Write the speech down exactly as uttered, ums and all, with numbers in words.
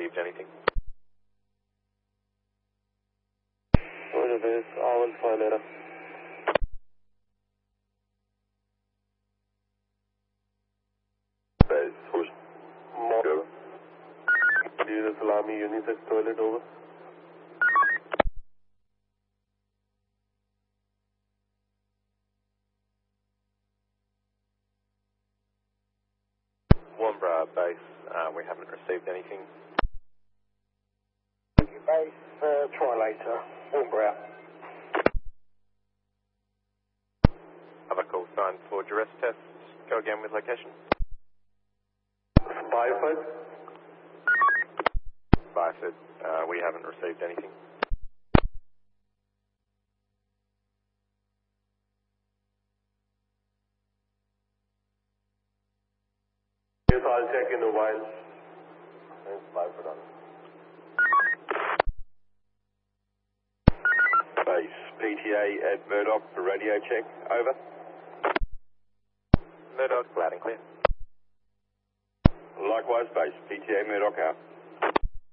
received anything. Roger this, all in flight later. Base, push. Go. Unit Salami, unisex toilet, over. Woomera base, uh, we haven't received anything. Base, uh, try later. Woomera. Other call signs for duress tests. Go again with location. Bifid. Bifid, uh, we haven't received anything. Yes, I'll check in a while. Thanks, Bifid on. Base, P T A at Murdoch for radio check. Over. Murdoch, loud and clear. Likewise, base, P T A Murdoch out.